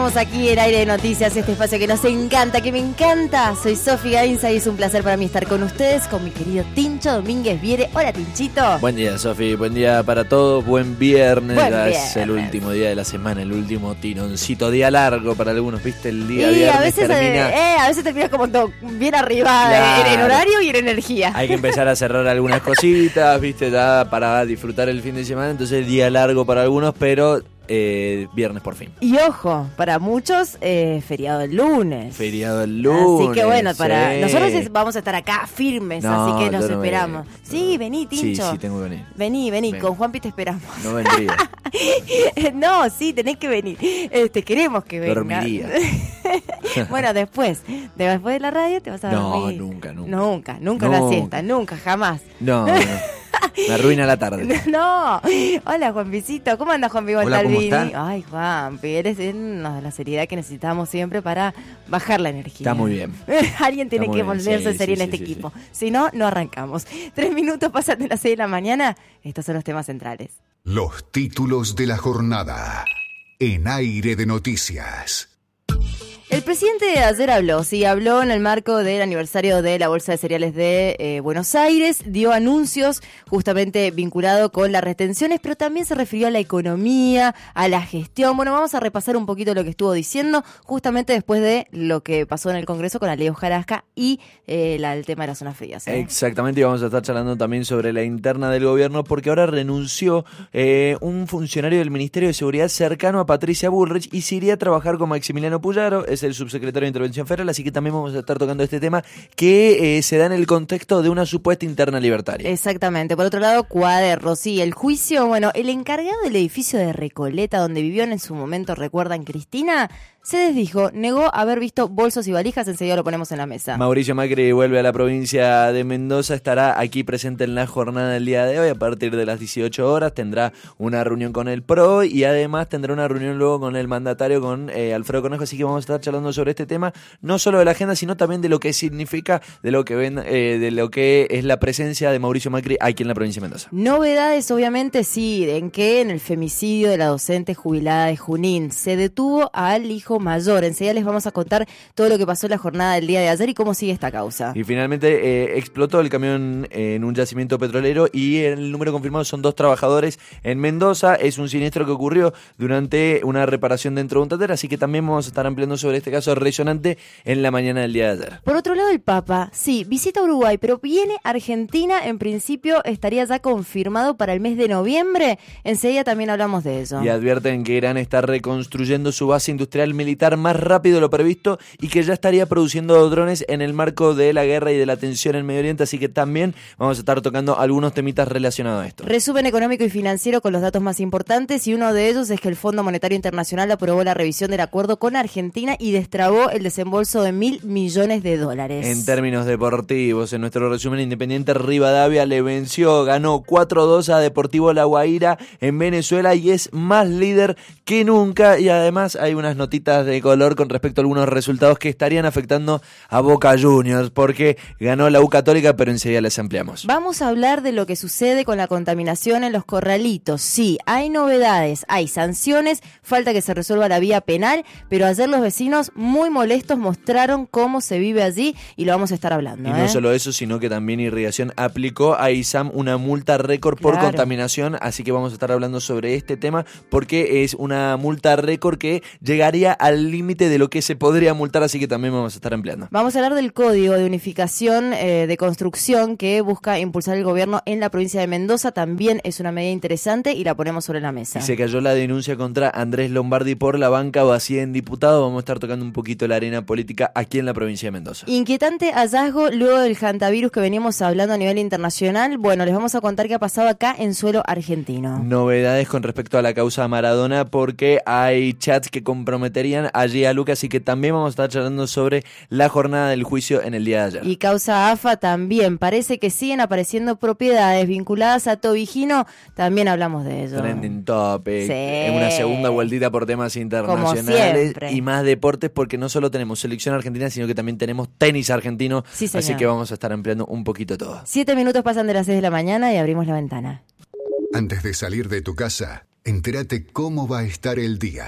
Estamos aquí en Aire de Noticias, este espacio que nos encanta, que me encanta. Soy Sofi Gainza y es un placer para mí estar con ustedes, con mi querido Tincho Domínguez Viere. Hola, Tinchito. Buen día, Sofi, buen día para todos, buen viernes. Buen ya viernes. Es el último día de la semana, el último tironcito, día largo para algunos, viste, el día Y viernes a veces terminas como bien arriba, Claro. en horario y en energía. Hay que empezar a cerrar algunas cositas, viste, ya para disfrutar el fin de semana, entonces día largo para algunos, pero viernes por fin. Y ojo, para muchos, feriado el lunes. Feriado el lunes. Así que bueno, para sí. nosotros vamos a estar acá firmes, No, así que nos yo no esperamos. me- Sí, vení, Tincho. Sí, tengo que venir. Vení, Ven. con Juanpi te esperamos. No vendría, No, sí, tenés que venir. Queremos que venga. dormiría. Bueno, después de la radio te vas a No, dormir. nunca. Nunca la siesta, nunca, jamás. No, me arruina la tarde. No, hola Juanpicito, ¿cómo andas Juanpi Hola, ¿cómo Montalbini? está? Ay Juanpi, eres una de la seriedad que necesitamos siempre para bajar la energía. Está muy bien. Alguien tiene Está que muy bien, volverse sí, serio sí, en este sí, equipo, si no, no arrancamos. 3 minutos pasan de las 6 de la mañana, estos son los temas centrales. Los títulos de la jornada en Aire de Noticias. El presidente ayer habló en el marco del aniversario de la Bolsa de Cereales de Buenos Aires, dio anuncios justamente vinculados con las retenciones, pero también se refirió a la economía, a la gestión. Bueno, vamos a repasar un poquito lo que estuvo diciendo justamente después de lo que pasó en el Congreso con la ley Hojarasca y el tema de las zonas frías. Exactamente, y vamos a estar charlando también sobre la interna del gobierno, porque ahora renunció un funcionario del Ministerio de Seguridad cercano a Patricia Bullrich y se iría a trabajar con Maximiliano Puyaro, es el subsecretario de Intervención Federal, así que también vamos a estar tocando este tema que se da en el contexto de una supuesta interna libertaria. Exactamente. Por otro lado, Cuaderro, sí, el juicio, bueno, el encargado del edificio de Recoleta, donde vivió en su momento, ¿recuerdan, Cristina? Se desdijo, negó haber visto bolsos y valijas, enseguida lo ponemos en la mesa. Mauricio Macri vuelve a la provincia de Mendoza, estará aquí presente en la jornada del día de hoy, a partir de las 18 horas tendrá una reunión con el PRO y además tendrá una reunión luego con el mandatario, con Alfredo Cornejo, así que vamos a estar charlando sobre este tema, no solo de la agenda, sino también de lo que significa, de lo que es la presencia de Mauricio Macri aquí en la provincia de Mendoza. Novedades, obviamente, sí, en el femicidio de la docente jubilada de Junín se detuvo al hijo mayor. Enseguida les vamos a contar todo lo que pasó en la jornada del día de ayer y cómo sigue esta causa. Y finalmente explotó el camión en un yacimiento petrolero y el número confirmado son 2 trabajadores en Mendoza. Es un siniestro que ocurrió durante una reparación dentro de un taller, así que también vamos a estar ampliando sobre este caso resonante en la mañana del día de ayer. Por otro lado, el Papa, sí, visita Uruguay, pero viene a Argentina, en principio estaría ya confirmado para el mes de noviembre. Enseguida también hablamos de eso. Y advierten que Irán está reconstruyendo su base industrial militar más rápido de lo previsto y que ya estaría produciendo drones en el marco de la guerra y de la tensión en Medio Oriente, así que también vamos a estar tocando algunos temitas relacionados a esto. Resumen económico y financiero con los datos más importantes, y uno de ellos es que el Fondo Monetario Internacional aprobó la revisión del acuerdo con Argentina y destrabó el desembolso de $1.000 millones. En términos deportivos, en nuestro resumen, Independiente Rivadavia ganó 4-2 a Deportivo La Guaira en Venezuela y es más líder que nunca, y además hay unas notitas de color con respecto a algunos resultados que estarían afectando a Boca Juniors, porque ganó la U Católica, pero enseguida les ampliamos. Vamos a hablar de lo que sucede con la contaminación en los corralitos. Sí, hay novedades, hay sanciones, falta que se resuelva la vía penal, pero ayer los vecinos muy molestos mostraron cómo se vive allí y lo vamos a estar hablando. Y no solo eso, sino que también Irrigación aplicó a ISAM una multa récord por contaminación, así que vamos a estar hablando sobre este tema porque es una multa récord que llegaría al límite de lo que se podría multar, así que también vamos a estar ampliando. Vamos a hablar del Código de Unificación de Construcción que busca impulsar el gobierno en la provincia de Mendoza, también es una medida interesante y la ponemos sobre la mesa. Y se cayó la denuncia contra Andrés Lombardi por la banca vacía en diputado, vamos a estar tocando un poquito la arena política aquí en la provincia de Mendoza. Inquietante hallazgo luego del hantavirus que veníamos hablando a nivel internacional. Bueno, les vamos a contar qué ha pasado acá en suelo argentino. Novedades con respecto a la causa Maradona, porque hay chats que comprometerían allí a Lucas, y que también vamos a estar charlando sobre la jornada del juicio en el día de ayer. Y causa AFA también, parece que siguen apareciendo propiedades vinculadas a Tobigino, también hablamos de ello. Trending topic, Sí. en una segunda vueltita por temas internacionales siempre. y más deportes, porque no solo tenemos selección argentina, sino que también tenemos tenis argentino, Sí, señor. así que vamos a estar ampliando un poquito todo. 7 minutos pasan de las 6 de la mañana y abrimos la ventana. Antes de salir de tu casa, entérate cómo va a estar el día.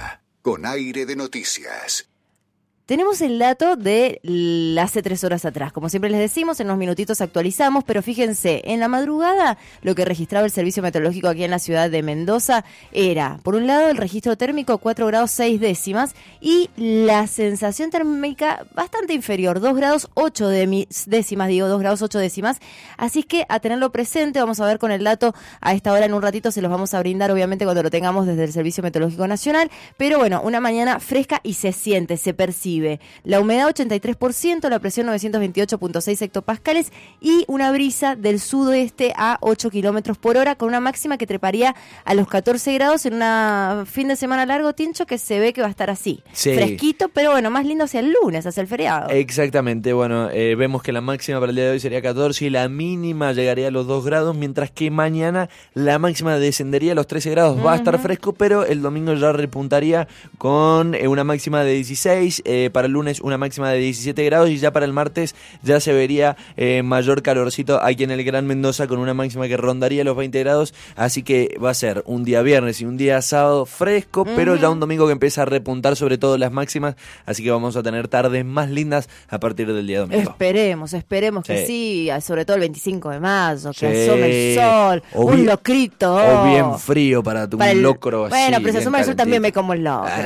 con Aire de Noticias. Tenemos el dato de hace 3 horas atrás. Como siempre les decimos, en unos minutitos actualizamos, pero fíjense, en la madrugada lo que registraba el Servicio Meteorológico aquí en la ciudad de Mendoza era, por un lado, el registro térmico 4 grados 6 décimas y la sensación térmica bastante inferior, 2 grados 8 décimas, 2 grados 8 décimas. Así que a tenerlo presente, vamos a ver con el dato a esta hora en un ratito, se los vamos a brindar obviamente cuando lo tengamos desde el Servicio Meteorológico Nacional, pero bueno, una mañana fresca y se siente, se percibe. La humedad 83%, la presión 928.6 hectopascales y una brisa del sudoeste a 8 kilómetros por hora con una máxima que treparía a los 14 grados en un fin de semana largo, Tincho, que se ve que va a estar así. Sí. Fresquito, pero bueno, más lindo hacia el lunes, hacia el feriado. Exactamente, bueno, vemos que la máxima para el día de hoy sería 14 y la mínima llegaría a los 2 grados, mientras que mañana la máxima descendería a los 13 grados. Va a estar fresco, pero el domingo ya repuntaría con una máxima de 16, para el lunes una máxima de 17 grados y ya para el martes ya se vería mayor calorcito aquí en el Gran Mendoza con una máxima que rondaría los 20 grados, así que va a ser un día viernes y un día sábado fresco, pero ya un domingo que empieza a repuntar sobre todo las máximas, así que vamos a tener tardes más lindas a partir del día domingo. Esperemos que sí, sobre todo el 25 de mayo, que Sí. asome el sol, un locrito. O bien frío para un locro así. Bueno, pero si bien asoma el sol también me calentito. como el locro.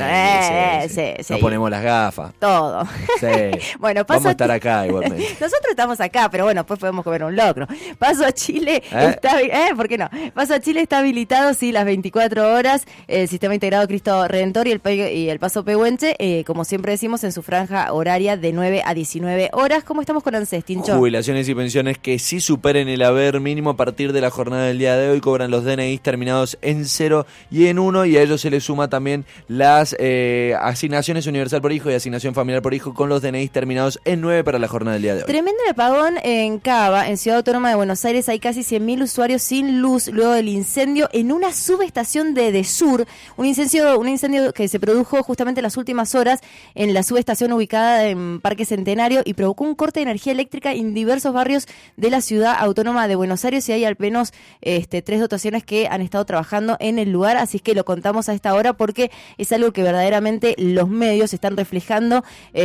Sí. Nos ponemos las gafas. Todo. Sí. Bueno, vamos a estar acá igualmente. Nosotros estamos acá, pero bueno, después podemos comer un locro. Paso a Chile está, ¿por qué no? Paso a Chile está habilitado, sí, las 24 horas, el Sistema Integrado Cristo Redentor y el Paso Pehuenche, como siempre decimos, en su franja horaria de 9 a 19 horas. ¿Cómo estamos con ANSES, Tincho? Jubilaciones y pensiones que sí superen el haber mínimo a partir de la jornada del día de hoy cobran los DNIs terminados en 0 y en 1, y a ellos se les suma también las asignaciones universal por hijo y asignación familiar por hijo con los DNIs terminados en 9 para la jornada del día de hoy. Tremendo el apagón en Cava, en Ciudad Autónoma de Buenos Aires. Hay casi 100.000 usuarios sin luz luego del incendio en una subestación de Edesur. Un incendio que se produjo justamente en las últimas horas en la subestación ubicada en Parque Centenario y provocó un corte de energía eléctrica en diversos barrios de la Ciudad Autónoma de Buenos Aires, y hay al menos 3 dotaciones que han estado trabajando en el lugar, así que lo contamos a esta hora porque es algo que verdaderamente los medios están reflejando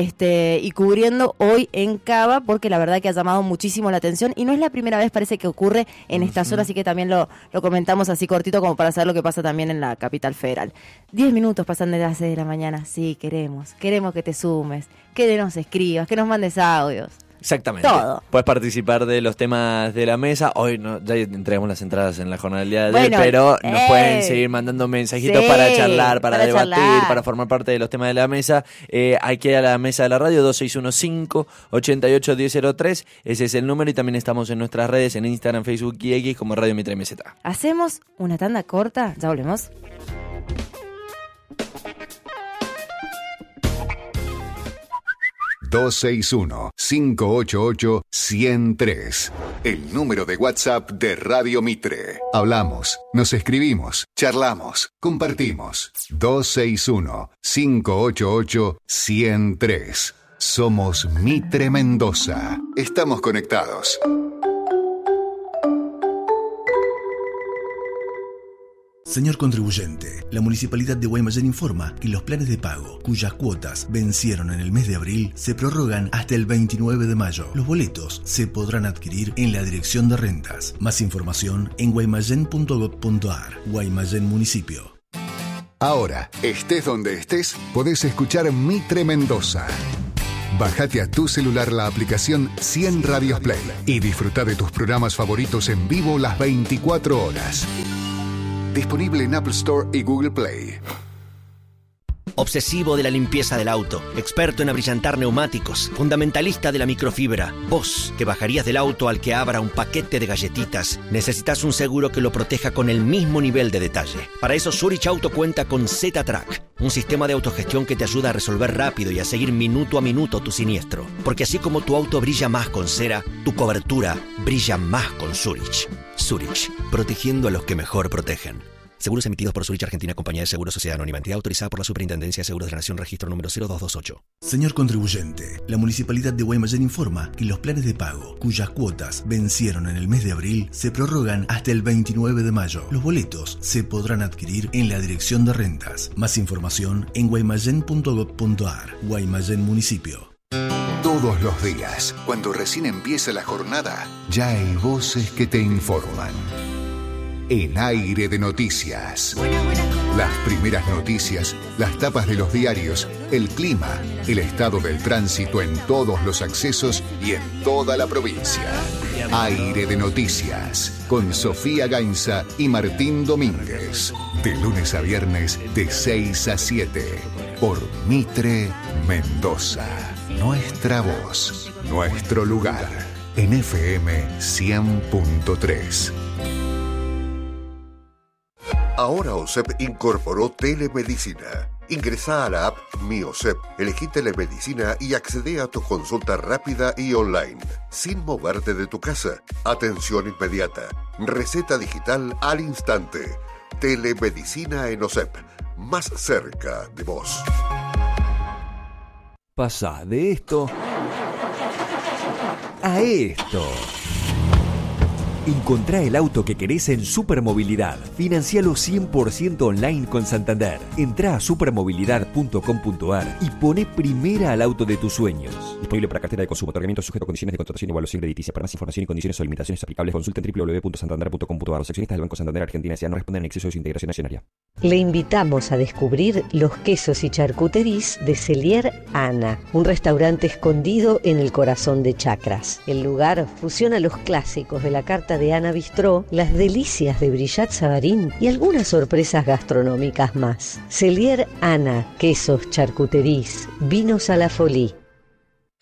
y cubriendo hoy en Cava, porque la verdad que ha llamado muchísimo la atención y no es la primera vez, parece, que ocurre en esta zona, así que también lo comentamos así cortito como para saber lo que pasa también en la capital federal. 10 minutos pasan de las 6 de la mañana, sí, queremos que te sumes, que nos escribas, que nos mandes audios. Exactamente. Todo. Puedes participar de los temas de la mesa. Hoy ya entregamos las entradas en la jornada del día de hoy, Bueno, pero nos pueden seguir mandando mensajitos sí, para charlar, para debatir, charlar, para formar parte de los temas de la mesa. Aquí a la mesa de la radio, 2615-881003. Ese es el número, y también estamos en nuestras redes, en Instagram, Facebook y X como Radio Mitre MZ. Hacemos una tanda corta, ya volvemos. ...261-588-1003... el número de WhatsApp de Radio Mitre. Hablamos, nos escribimos, charlamos, compartimos. 261-588-1003. Somos Mitre Mendoza. Estamos conectados. Señor contribuyente, la Municipalidad de Guaymallén informa que los planes de pago cuyas cuotas vencieron en el mes de abril se prorrogan hasta el 29 de mayo. Los boletos se podrán adquirir en la Dirección de Rentas. Más información en guaymallén.gov.ar. Guaymallén Municipio. Ahora, estés donde estés, podés escuchar Mitre Mendoza. Bájate a tu celular la aplicación 100 Radios Play y disfruta de tus programas favoritos en vivo las 24 horas. Disponible en Apple Store y Google Play. Obsesivo de la limpieza del auto, experto en abrillantar neumáticos, fundamentalista de la microfibra. Vos, que bajarías del auto al que abra un paquete de galletitas, necesitas un seguro que lo proteja con el mismo nivel de detalle. Para eso Zurich Auto cuenta con Z-Track, un sistema de autogestión que te ayuda a resolver rápido y a seguir minuto a minuto tu siniestro. Porque así como tu auto brilla más con cera, tu cobertura brilla más con Zurich. Zurich, protegiendo a los que mejor protegen. Seguros emitidos por Zurich Argentina, Compañía de Seguros, Sociedad Anónima, entidad autorizada por la Superintendencia de Seguros de la Nación, registro número 0228. Señor contribuyente, la Municipalidad de Guaymallén informa que los planes de pago, cuyas cuotas vencieron en el mes de abril, se prorrogan hasta el 29 de mayo. Los boletos se podrán adquirir en la Dirección de Rentas. Más información en guaymallén.gov.ar. Guaymallén Municipio. Todos los días, cuando recién empieza la jornada, ya hay voces que te informan. En Aire de Noticias. Las primeras noticias, las tapas de los diarios, el clima, el estado del tránsito en todos los accesos y en toda la provincia. Aire de Noticias, con Sofía Gainza y Martín Domínguez. De lunes a viernes, de 6 a 7. Por Mitre Mendoza. Nuestra voz, nuestro lugar. En FM 100.3. Ahora OSEP incorporó telemedicina. Ingresa a la app Mi OSEP, elegí telemedicina y accede a tu consulta rápida y online, sin moverte de tu casa. Atención inmediata, receta digital al instante. Telemedicina en OSEP, más cerca de vos. Pasá de esto a esto. Encontrá el auto que querés en Supermovilidad. Financialo 100% online con Santander. Entrá a supermovilidad.com.ar y poné primera al auto de tus sueños. Disponible para cartera de consumo. Otorgamiento sujeto a condiciones de contratación y evaluación crediticia. Para más información y condiciones o limitaciones aplicables, consulten www.santander.com.ar. Los accionistas del Banco Santander Argentina S.A. no responden en exceso de su integración accionaria. Le invitamos a descubrir los quesos y charcuteries de Cellier Ana, un restaurante escondido en el corazón de Chacras. El lugar fusiona los clásicos de la carta de Ana Bistró, las delicias de Brillat Savarín y algunas sorpresas gastronómicas más. Cellier Ana, quesos, charcuteries, vinos a la Folie.